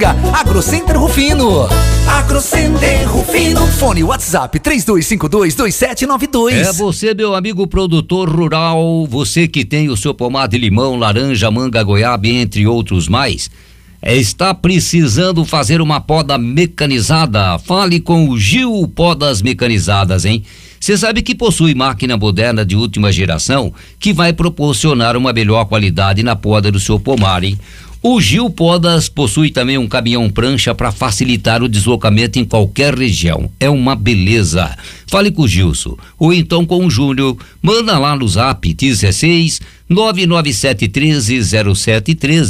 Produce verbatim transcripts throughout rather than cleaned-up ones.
Chega AgroCenter Rufino. AgroCenter Rufino. Fone WhatsApp três dois cinco dois, dois sete nove dois. É você, meu amigo produtor rural, você que tem o seu pomar de limão, laranja, manga, goiaba, entre outros mais, é, está precisando fazer uma poda mecanizada? Fale com o Gil Podas Mecanizadas, hein? Você sabe que possui máquina moderna de última geração que vai proporcionar uma melhor qualidade na poda do seu pomar, hein? O Gil Podas possui também um caminhão prancha para facilitar o deslocamento em qualquer região. É uma beleza. Fale com o Gilson ou então com o Júnior. Manda lá no zap dezesseis, nove nove sete um três, zero sete um três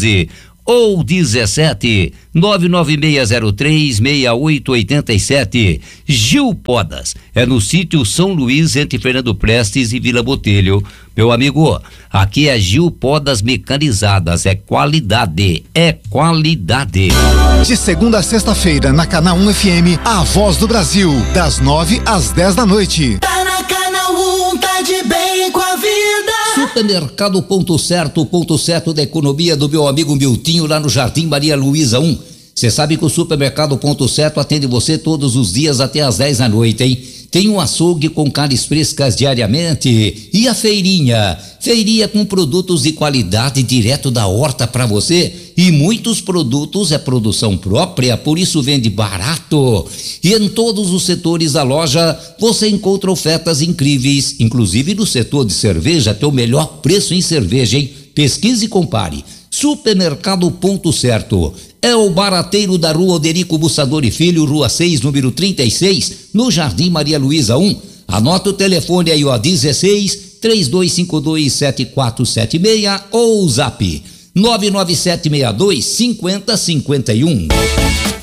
ou dezessete, nove nove seis zero três, seis oito oito sete. Gil Podas é no sítio São Luís, entre Fernando Prestes e Vila Botelho. Meu amigo, aqui é Gil Podas Mecanizadas, é qualidade, é qualidade. De segunda a sexta-feira, na Canal um F M, a voz do Brasil, das nove às dez da noite. Tá na Canal um, tá de bem com a vida. Supermercado Ponto Certo, ponto certo da economia do meu amigo Miltinho, lá no Jardim Maria Luísa um. Você sabe que o Supermercado Ponto Certo atende você todos os dias até às dez da noite, hein? Tem um açougue com carnes frescas diariamente. E a feirinha? Feirinha com produtos de qualidade direto da horta para você. E muitos produtos é produção própria, por isso vende barato. E em todos os setores da loja você encontra ofertas incríveis, inclusive no setor de cerveja, tem o melhor preço em cerveja, hein? Pesquise e compare. Supermercado Ponto Certo. É o barateiro da Rua Oderico Bussador e Filho, Rua seis, número trinta e seis, no Jardim Maria Luísa um. Anota o telefone aí, ó, dezesseis, três dois cinco dois, sete quatro sete seis ou o zap nove nove sete seis dois, cinco zero cinco um.